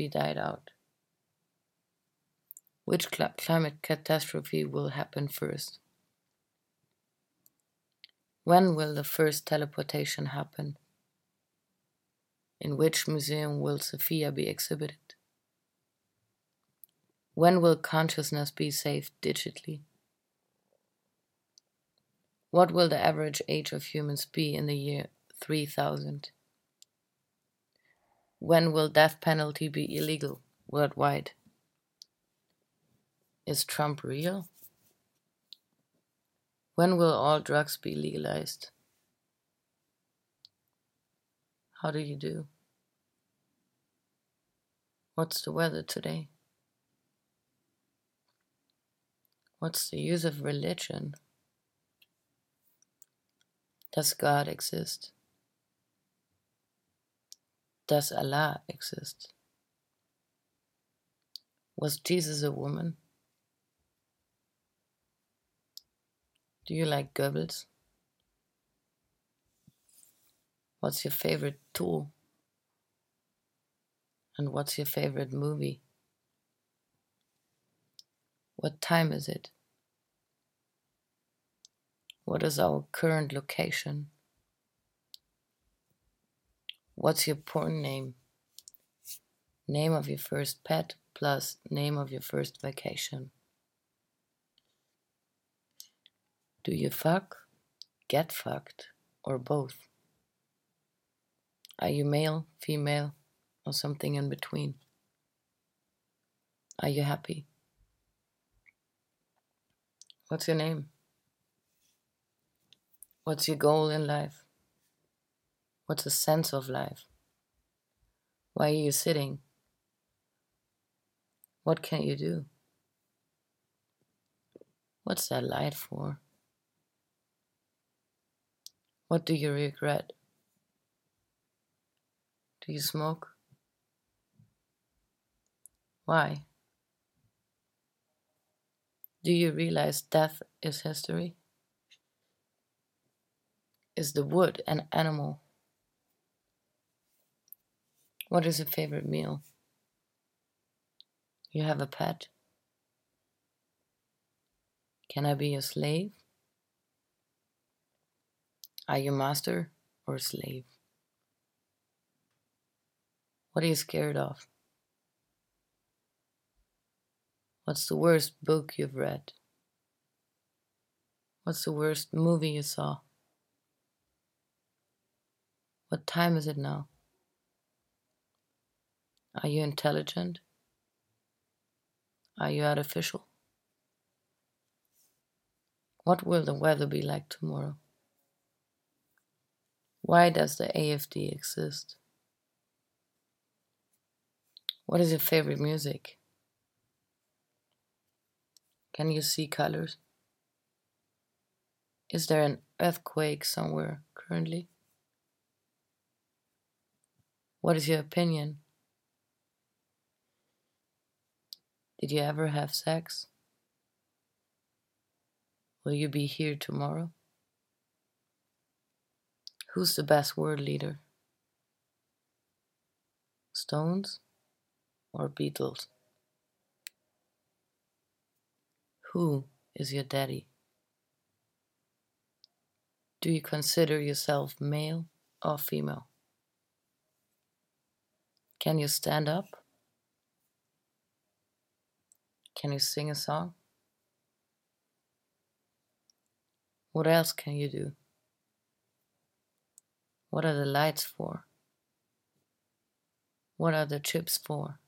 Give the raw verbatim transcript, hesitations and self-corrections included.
be died out? Which cl- climate catastrophe will happen first? When will the first teleportation happen? In which museum will Sophia be exhibited? When will consciousness be saved digitally? What will the average age of humans be in the year three thousand? When will death penalty be illegal worldwide? Is Trump real? When will all drugs be legalized? How do you do? What's the weather today? What's the use of religion? Does God exist? Does Allah exist? Was Jesus a woman? Do you like Goebbels? What's your favorite tool? And what's your favorite movie? What time is it? What is our current location? What's your porn name? Name of your first pet plus name of your first vacation. Do you fuck, get fucked, or both? Are you male, female, or something in between? Are you happy? What's your name? What's your goal in life? What's the sense of life? Why are you sitting? What can you do? What's that light for? What do you regret? Do you smoke? Why? Do you realize death is history? Is the wood an animal? What is your favorite meal? You have a pet? Can I be your slave? Are you master or slave? What are you scared of? What's the worst book you've read? What's the worst movie you saw? What time is it now? Are you intelligent? Are you artificial? What will the weather be like tomorrow? Why does the A F D exist? What is your favorite music? Can you see colors? Is there an earthquake somewhere currently? What is your opinion? Did you ever have sex? Will you be here tomorrow? Who's the best world leader? Stones or Beatles? Who is your daddy? Do you consider yourself male or female? Can you stand up? Can you sing a song? What else can you do? What are the lights for? What are the chips for?